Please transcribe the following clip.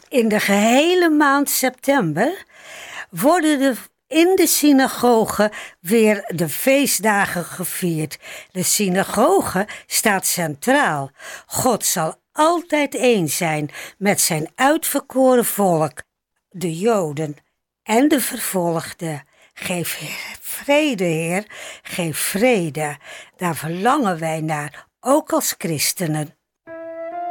In de gehele maand september worden in de synagoge weer de feestdagen gevierd. De synagoge staat centraal. God zal altijd één zijn met zijn uitverkoren volk, de Joden en de vervolgden. Geef vrede, Heer, geef vrede. Daar verlangen wij naar, ook als christenen.